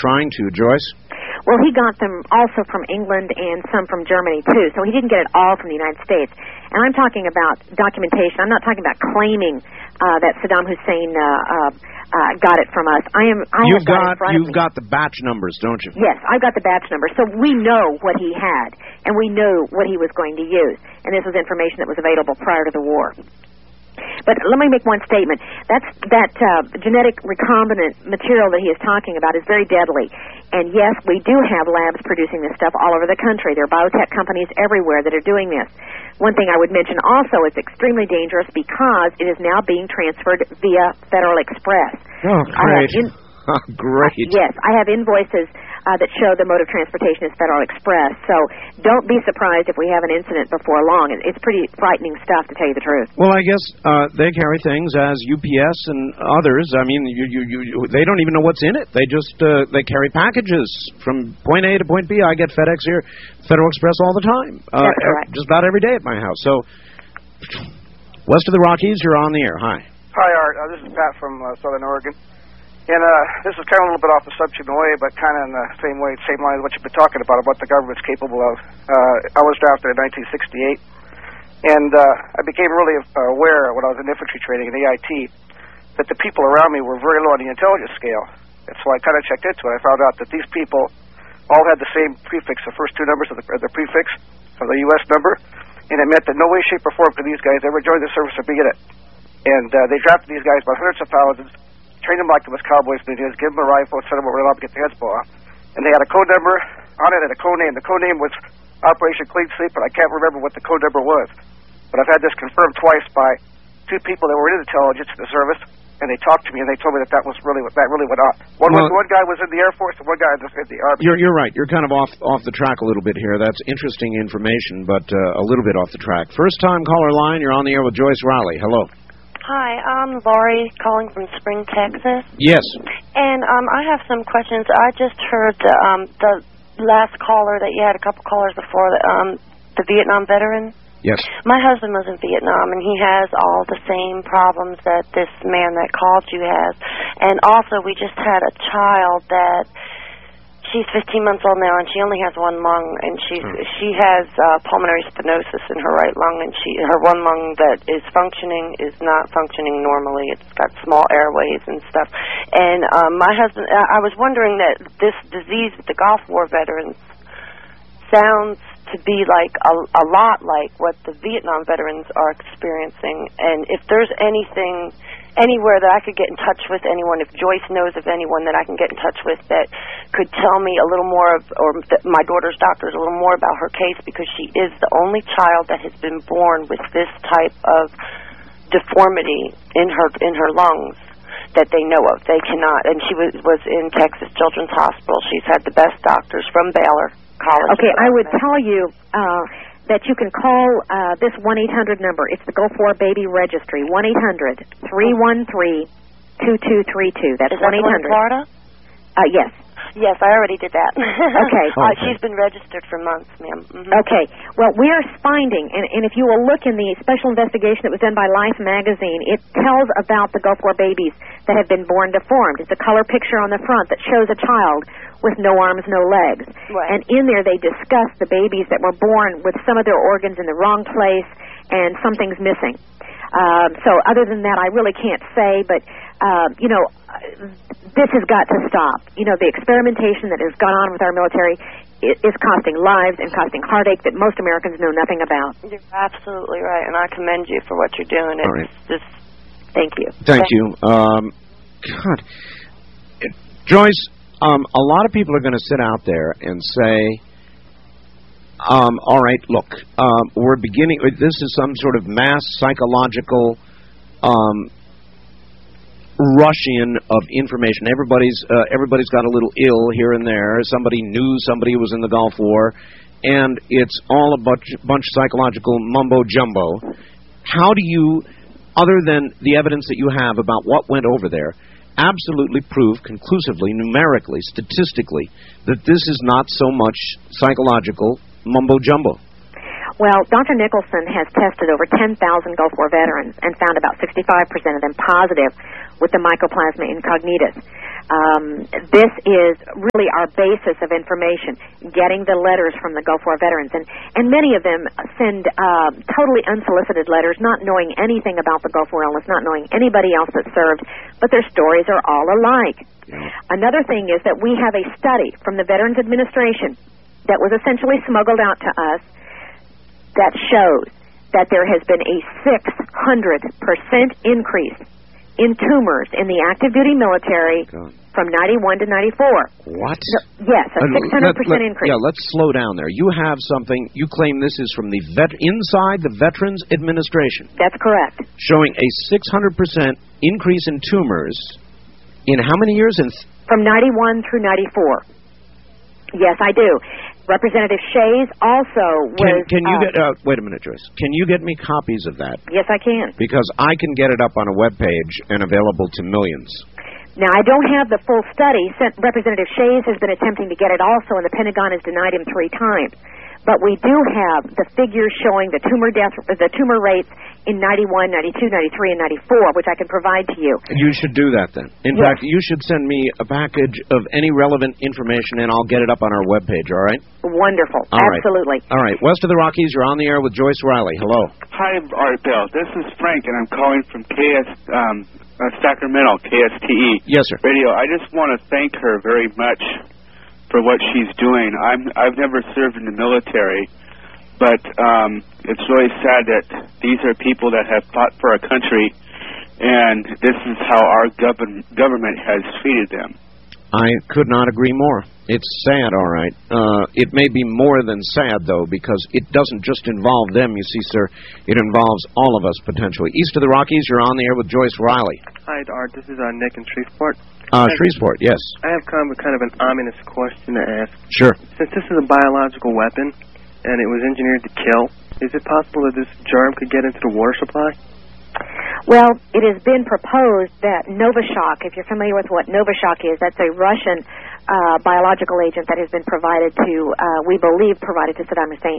trying to, Joyce? Well, he got them also from England and some from Germany, too. So he didn't get it all from the United States. And I'm talking about documentation. I'm not talking about claiming that Saddam Hussein got it from us. You've got the batch numbers, don't you? Yes, I've got the batch numbers. So we know what he had, and we knew what he was going to use. And this was information that was available prior to the war. But let me make one statement. That genetic recombinant material that he is talking about is very deadly. And yes, we do have labs producing this stuff all over the country. There are biotech companies everywhere that are doing this. One thing I would mention also is extremely dangerous because it is now being transferred via Federal Express. Oh, great. Great. Yes, I have invoices that show the mode of transportation is Federal Express. So don't be surprised if we have an incident before long. It's pretty frightening stuff, to tell you the truth. Well, I guess they carry things as UPS and others. I mean, they don't even know what's in it. They just they carry packages from point A to point B. I get FedEx here, Federal Express all the time. That's correct. Just about every day at my house. So west of the Rockies, you're on the air. Hi. Hi, Art. This is Pat from Southern Oregon. And this is kind of a little bit off the subject in a way, but kind of in the same line as what you've been talking about what the government's capable of. I was drafted in 1968, and I became really aware when I was in infantry training in AIT that the people around me were very low on the intelligence scale. And so I kind of checked into it. I found out that these people all had the same prefix, the first two numbers of the prefix, of the U.S. number, and it meant that no way, shape, or form could these guys ever join the service or be in it. And they drafted these guys by hundreds of thousands, trained them like them as cowboys and Indians, give them a rifle, send them over to get the heads blown off. And they had a code number on it and a code name. The code name was Operation Clean Sweep, but I can't remember what the code number was. But I've had this confirmed twice by two people that were in intelligence in the service, and they talked to me and they told me that really went on. One guy was in the Air Force and one guy in the Army. You're right. You're kind of off the track a little bit here. That's interesting information, but a little bit off the track. First time caller line. You're on the air with Joyce Riley. Hello. Hi, I'm Laurie calling from Spring, Texas. Yes. And I have some questions. I just heard the last caller that you had, a couple callers before, the Vietnam veteran. Yes. My husband was in Vietnam, and he has all the same problems that this man that called you has. And also, we just had a child that... She's 15 months old now, and she only has one lung, and she has pulmonary stenosis in her right lung, and her one lung that is functioning is not functioning normally. It's got small airways and stuff. And my husband, I was wondering that this disease with the Gulf War veterans sounds to be like a lot like what the Vietnam veterans are experiencing, and if there's anything... anywhere that I could get in touch with anyone, if Joyce knows of anyone that I can get in touch with that could tell me a little more or my daughter's doctors a little more about her case, because she is the only child that has been born with this type of deformity in her lungs that they know of. They cannot, and she was in Texas Children's Hospital. She's had the best doctors from Baylor College. Okay, I would tell you that you can call this 1-800 number. It's the Gulf War Baby Registry, 1-800-313-2232. That's 1-800. Is that in Florida? Yes. Yes, I already did that. Okay. She's been registered for months, ma'am. Mm-hmm. Okay. Well, we are finding, and if you will look in the special investigation that was done by Life magazine, it tells about the Gulf War babies that have been born deformed. It's a color picture on the front that shows a child with no arms, no legs. Right. And in there they discuss the babies that were born with some of their organs in the wrong place and something's missing. So other than that, I really can't say, but, this has got to stop. The experimentation that has gone on with our military is costing lives and costing heartache that most Americans know nothing about. You're absolutely right, and I commend you for what you're doing. All right. Just thank you. Thank you. God. Joyce, a lot of people are going to sit out there and say, all right, look, we're beginning, this is some sort of mass psychological rush-in of information. Everybody's got a little ill here and there. Somebody knew somebody was in the Gulf War, and it's all a bunch of psychological mumbo-jumbo. How do you, other than the evidence that you have about what went over there, absolutely prove conclusively, numerically, statistically, that this is not so much psychological mumbo-jumbo? Well, Dr. Nicholson has tested over 10,000 Gulf War veterans and found about 65% of them positive with the Mycoplasma incognitus. This is really our basis of information, getting the letters from the Gulf War veterans. And many of them send totally unsolicited letters, not knowing anything about the Gulf War illness, not knowing anybody else that served, but their stories are all alike. Yeah. Another thing is that we have a study from the Veterans Administration that was essentially smuggled out to us that shows that there has been a 600% increase in tumors in the active duty military from 91 to 94. What? Yes, a 600% increase. Yeah, let's slow down there. You have something, you claim this is from the inside the Veterans Administration. That's correct. Showing a 600% increase in tumors in how many years? From 91 through 94. Yes, I do. Representative Shays also was... Can you get... wait a minute, Joyce. Can you get me copies of that? Yes, I can. Because I can get it up on a web page and available to millions. Now, I don't have the full study. Representative Shays has been attempting to get it also, and the Pentagon has denied him 3 times. But we do have the figures showing the tumor rates in 91, 92, 93, and 94, which I can provide to you. You should do that then. In fact, you should send me a package of any relevant information, and I'll get it up on our webpage, all right? Wonderful. Absolutely. All right. West of the Rockies, you're on the air with Joyce Riley. Hello. Hi, Art Bell. This is Frank, and I'm calling from Sacramento, KSTE. Yes, sir. Radio. I just want to thank her very much for what she's doing. I've never served in the military, but it's really sad that these are people that have fought for our country, and this is how our government has treated them. I could not agree more. It's sad, all right. It may be more than sad, though, because it doesn't just involve them, you see, sir. It involves all of us, potentially. East of the Rockies, you're on the air with Joyce Riley. Hi, Art. This is Nick in Shreveport. Shreveport, yes. I have kind of an ominous question to ask. Sure. Since this is a biological weapon, and it was engineered to kill, is it possible that this germ could get into the water supply? Well, it has been proposed that Novichok, if you're familiar with what Novichok is, that's a Russian biological agent that has been provided to, we believe, provided to Saddam Hussein.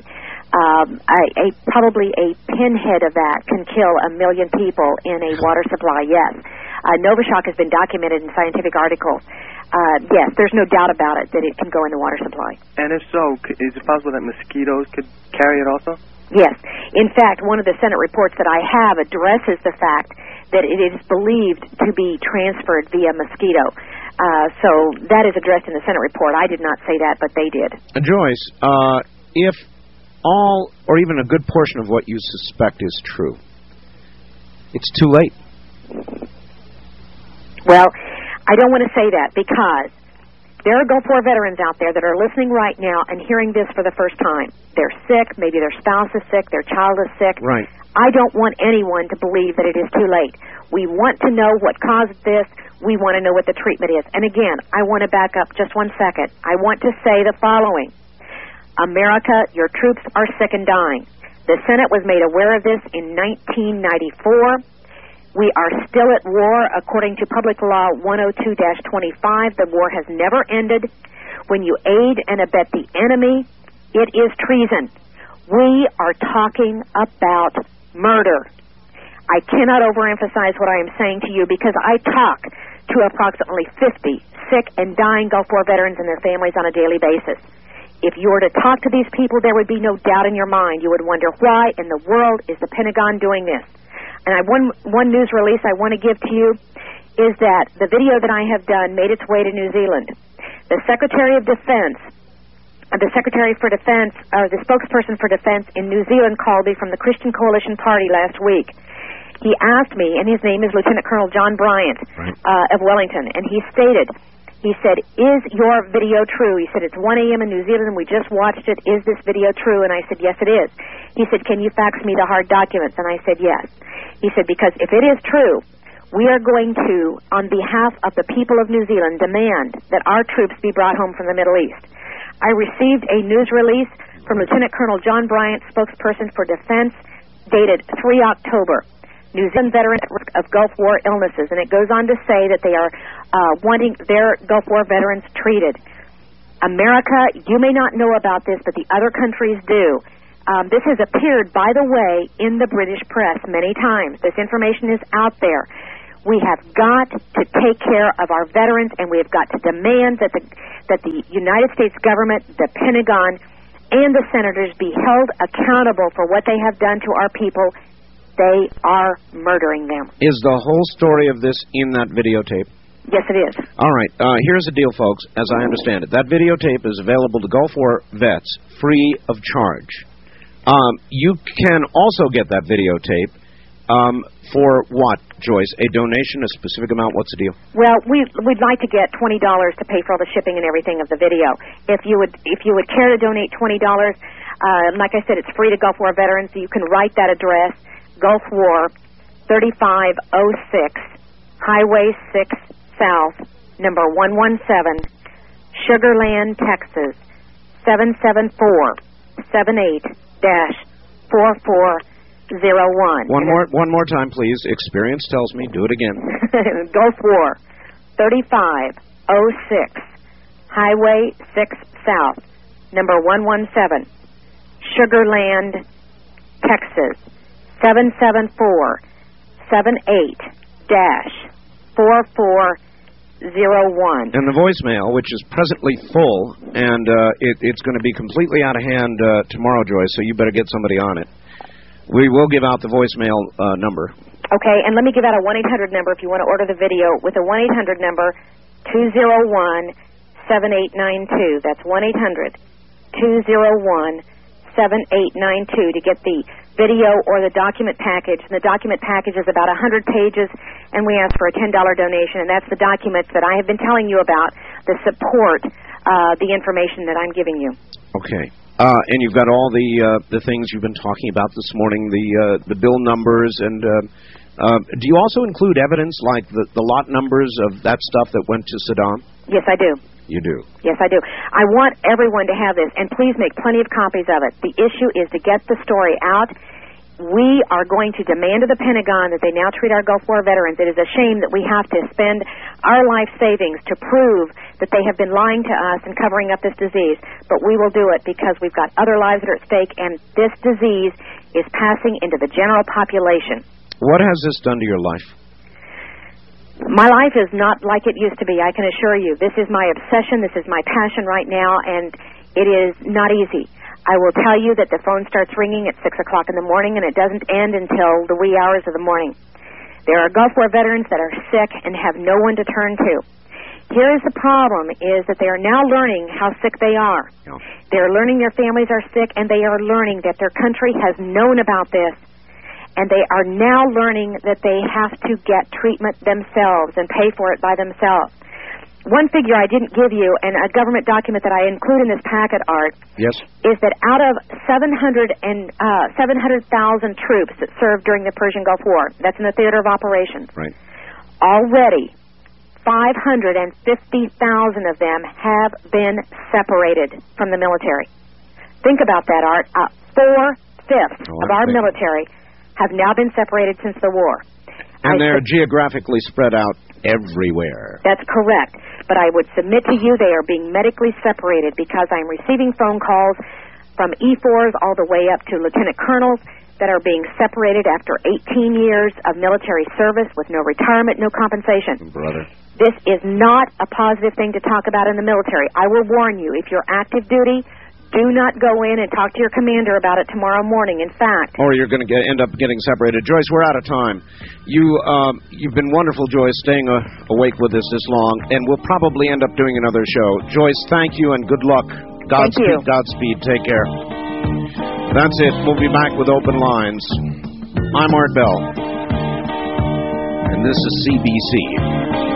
Probably a pinhead of that can kill 1 million people in a water supply, yes. Novichok has been documented in scientific articles. Yes, there's no doubt about it that it can go in the water supply. And if so, is it possible that mosquitoes could carry it also? Yes. In fact, one of the Senate reports that I have addresses the fact that it is believed to be transferred via mosquito. So that is addressed in the Senate report. I did not say that, but they did. Joyce, if all or even a good portion of what you suspect is true, it's too late. Well, I don't want to say that because there are Gulf War veterans out there that are listening right now and hearing this for the first time. They're sick, maybe their spouse is sick, their child is sick. Right. I don't want anyone to believe that it is too late. We want to know what caused this. We want to know what the treatment is. And again, I want to back up just 1 second. I want to say the following. America, your troops are sick and dying. The Senate was made aware of this in 1994. We are still at war. According to Public Law 102-25, the war has never ended. When you aid and abet the enemy, it is treason. We are talking about murder. I cannot overemphasize what I am saying to you because I talk to approximately 50 sick and dying Gulf War veterans and their families on a daily basis. If you were to talk to these people, there would be no doubt in your mind. You would wonder, why in the world is the Pentagon doing this? And one news release I want to give to you is that the video that I have done made its way to New Zealand. The Secretary of Defense, the spokesperson for Defense in New Zealand called me from the Christian Coalition Party last week. He asked me, and his name is Lieutenant Colonel John Bryant of Wellington, and he said, is your video true? He said, it's 1 a.m. in New Zealand, and we just watched it. Is this video true? And I said, yes, it is. He said, can you fax me the hard documents? And I said, yes. He said, because if it is true, we are going to, on behalf of the people of New Zealand, demand that our troops be brought home from the Middle East. I received a news release from Lieutenant Colonel John Bryant, spokesperson for Defense, dated 3 October. New Zealand veterans at risk of Gulf War illnesses, and it goes on to say that they are wanting their Gulf War veterans treated. America, you may not know about this, but the other countries do. This has appeared, by the way, in the British press many times. This information is out there. We have got to take care of our veterans, and we have got to demand that the United States government, the Pentagon, and the senators be held accountable for what they have done to our people. They are murdering them. Is the whole story of this in that videotape? Yes, it is. All right. Here's the deal, folks, as I understand it. That videotape is available to Gulf War vets free of charge. You can also get that videotape for what, Joyce? A donation, a specific amount? What's the deal? Well, we'd like to get $20 to pay for all the shipping and everything of the video. If you would care to donate $20, like I said, it's free to Gulf War veterans. So you can write that address, Gulf War, 3506, Highway 6 South, number 117, Sugar Land, Texas, 77478-4401. One more time, please. Experience tells me. Do it again. Gulf War, 3506, Highway 6 South, number 117, Sugar Land, Texas, 77478-4401. And the voicemail, which is presently full, and it's going to be completely out of hand tomorrow, Joyce, so you better get somebody on it. We will give out the voicemail number. Okay, and let me give out a 1-800 number if you want to order the video with a 1-800 number, 201-7892. That's 1-800-201-7892 to get the video or the document package. And the document package is about 100 pages, and we ask for a $10 donation, and that's the documents that I have been telling you about that support the information that I'm giving you. Okay. And you've got all the things you've been talking about this morning, the bill numbers, and do you also include evidence like the lot numbers of that stuff that went to Saddam? Yes, I do. You do? Yes, I do. I want everyone to have this, and please make plenty of copies of it. The issue is to get the story out. We are going to demand of the Pentagon that they now treat our Gulf War veterans. It is a shame that we have to spend our life savings to prove that they have been lying to us and covering up this disease, but we will do it because we've got other lives that are at stake, and this disease is passing into the general population. What has this done to your life? My life is not like it used to be, I can assure you. This is my obsession, this is my passion right now, and it is not easy. I will tell you that the phone starts ringing at 6 o'clock in the morning, and it doesn't end until the wee hours of the morning. There are Gulf War veterans that are sick and have no one to turn to. Here is the problem, is that they are now learning how sick they are. Yeah. They are learning their families are sick, and they are learning that their country has known about this. And they are now learning that they have to get treatment themselves and pay for it by themselves. One figure I didn't give you, and a government document that I include in this packet, Art, yes, is that out of 700,000 troops that served during the Persian Gulf War, that's in the theater of operations, right, already 550,000 of them have been separated from the military. Think about that, Art. 4/5 of our military have now been separated since the war. And they're geographically spread out everywhere. That's correct. But I would submit to you they are being medically separated because I'm receiving phone calls from E4s all the way up to lieutenant colonels that are being separated after 18 years of military service with no retirement, no compensation. Brother. This is not a positive thing to talk about in the military. I will warn you, if you're active duty, do not go in and talk to your commander about it tomorrow morning. In fact... Or you're going to end up getting separated. Joyce, we're out of time. You've been wonderful, Joyce, staying awake with us this long, and we'll probably end up doing another show. Joyce, thank you and good luck. Godspeed. Thank you. Godspeed. Take care. That's it. We'll be back with Open Lines. I'm Art Bell, and this is CBC.